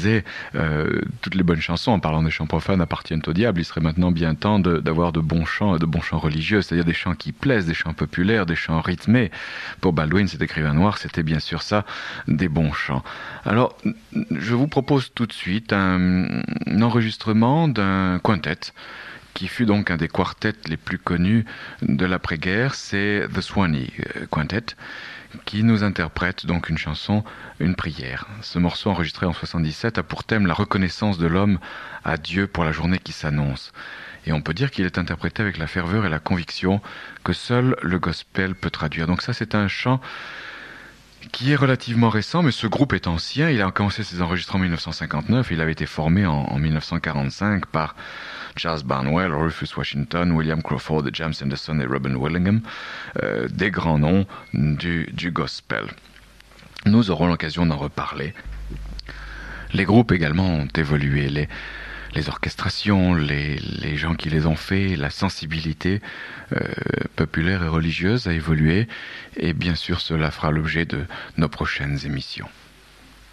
disait toutes les bonnes chansons, en parlant des chants profanes, appartiennent au diable. Il serait maintenant bien temps d'avoir de bons chants religieux, c'est-à-dire des chants qui plaisent, des chants populaires, des chants rythmés. Pour Baldwin, cet écrivain noir, c'était bien sûr ça, des bons chants. Alors, je vous propose tout de suite un enregistrement d'un quintet, qui fut donc un des quartets les plus connus de l'après-guerre. C'est The Swanee Quintet, qui nous interprète donc une chanson, une prière. Ce morceau enregistré en 77 a pour thème la reconnaissance de l'homme à Dieu pour la journée qui s'annonce. Et on peut dire qu'il est interprété avec la ferveur et la conviction que seul le gospel peut traduire. Donc ça, c'est un chant qui est relativement récent, mais ce groupe est ancien. Il a commencé ses enregistrements en 1959. Il avait été formé en 1945 par Charles Barnwell, Rufus Washington, William Crawford, James Anderson et Robin Willingham, des grands noms du gospel. Nous aurons l'occasion d'en reparler. Les groupes également ont évolué, les orchestrations, les gens qui les ont fait, la sensibilité populaire et religieuse a évolué, et bien sûr cela fera l'objet de nos prochaines émissions.